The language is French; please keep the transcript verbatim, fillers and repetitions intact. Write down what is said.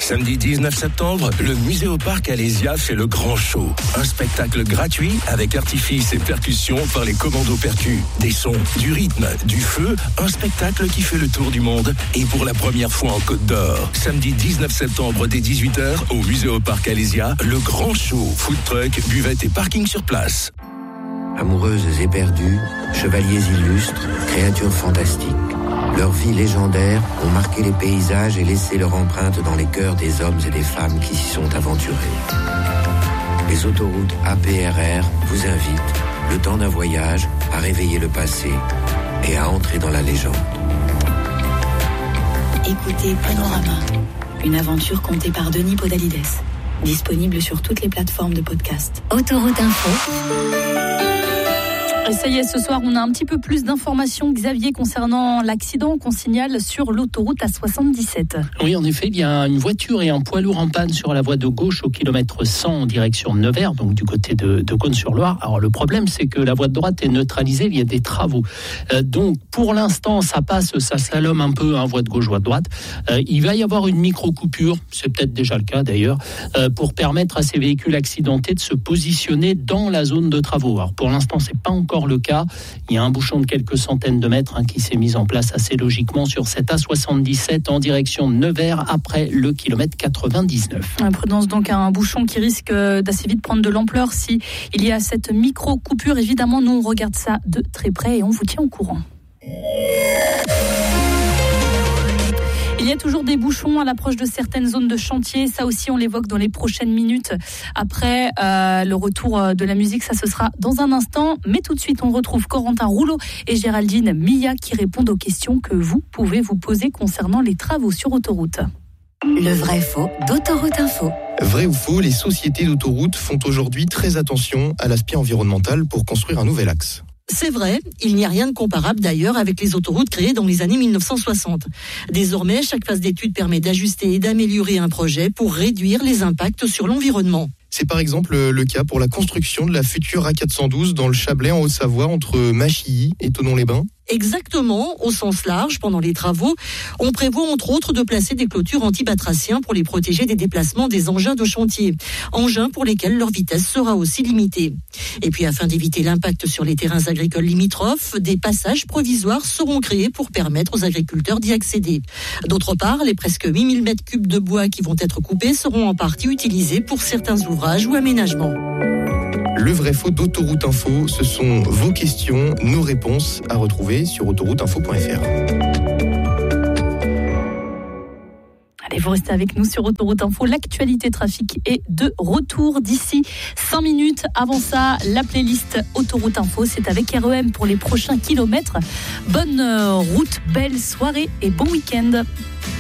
Samedi dix-neuf septembre, le Musée au Parc Alésia fait le grand show. Un spectacle gratuit avec artifices et percussions par les commandos percus. Des sons, du rythme, du feu, un spectacle qui fait le tour du monde et pour la première fois en Côte d'Or. Samedi dix-neuf septembre dès dix-huit heures au Musée au Parc Alésia, le grand show, food truck, buvette et parking sur place. Amoureuses et perdues, chevaliers illustres, créatures fantastiques. Leurs vies légendaires ont marqué les paysages et laissé leur empreinte dans les cœurs des hommes et des femmes qui s'y sont aventurés. Les autoroutes A P R R vous invitent, le temps d'un voyage, à réveiller le passé et à entrer dans la légende. Écoutez Panorama, une aventure contée par Denis Podalides. Disponible sur toutes les plateformes de podcast. Autoroute Info. Et ça y est, ce soir, on a un petit peu plus d'informations, Xavier, concernant l'accident qu'on signale sur l'autoroute A soixante-dix-sept. Oui, en effet, il y a une voiture et un poids lourd en panne sur la voie de gauche au kilomètre cent en direction de Nevers, donc du côté de, de Cosne-sur-Loire. Alors, le problème, c'est que la voie de droite est neutralisée via des travaux. Euh, donc, pour l'instant, ça passe, ça slalome un peu, hein, voie de gauche, voie de droite. Euh, il va y avoir une micro-coupure, c'est peut-être déjà le cas d'ailleurs, euh, pour permettre à ces véhicules accidentés de se positionner dans la zone de travaux. Alors, pour l'instant, c'est pas encore le cas. Il y a un bouchon de quelques centaines de mètres hein, qui s'est mis en place assez logiquement sur cette A soixante-dix-sept en direction de Nevers après le kilomètre quatre-vingt-dix-neuf. Prudence donc à un bouchon qui risque d'assez vite prendre de l'ampleur si il y a cette micro-coupure. Évidemment, nous on regarde ça de très près et on vous tient au courant. Il y a toujours des bouchons à l'approche de certaines zones de chantier. Ça aussi, on l'évoque dans les prochaines minutes. Après euh, le retour de la musique, ça ce sera dans un instant. Mais tout de suite, on retrouve Corentin Rouleau et Géraldine Milla qui répondent aux questions que vous pouvez vous poser concernant les travaux sur autoroute. Le vrai faux d'Autoroute Info. Vrai ou faux, les sociétés d'autoroutes font aujourd'hui très attention à l'aspect environnemental pour construire un nouvel axe. C'est vrai, il n'y a rien de comparable d'ailleurs avec les autoroutes créées dans les années dix-neuf cent soixante. Désormais, chaque phase d'étude permet d'ajuster et d'améliorer un projet pour réduire les impacts sur l'environnement. C'est par exemple le cas pour la construction de la future A quatre cent douze dans le Chablais en Haute-Savoie entre Machilly et Thonon-les-Bains. Exactement, au sens large, pendant les travaux, on prévoit entre autres de placer des clôtures anti-batraciens pour les protéger des déplacements des engins de chantier. Engins pour lesquels leur vitesse sera aussi limitée. Et puis afin d'éviter l'impact sur les terrains agricoles limitrophes, des passages provisoires seront créés pour permettre aux agriculteurs d'y accéder. D'autre part, les presque huit mille mètres cubes de bois qui vont être coupés seront en partie utilisés pour certains ouvrages ou aménagements. Le vrai faux d'Autoroute Info, ce sont vos questions, nos réponses à retrouver sur autoroute info point f r. Allez, vous restez avec nous sur Autoroute Info. L'actualité trafic est de retour d'ici cinq minutes. Avant ça, la playlist Autoroute Info, c'est avec R E M pour les prochains kilomètres. Bonne route, belle soirée et bon week-end.